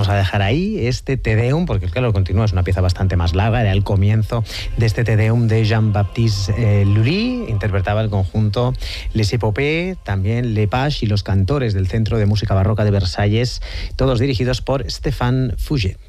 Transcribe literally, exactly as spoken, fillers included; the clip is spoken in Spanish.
vamos a dejar ahí este Te Deum, porque claro, continúa, es una pieza bastante más larga, era el comienzo de este Te Deum de Jean-Baptiste eh, Lully, interpretaba el conjunto Les Épopées, también Les Pages y los cantores del Centro de Música Barroca de Versalles, todos dirigidos por Stéphane Fouget.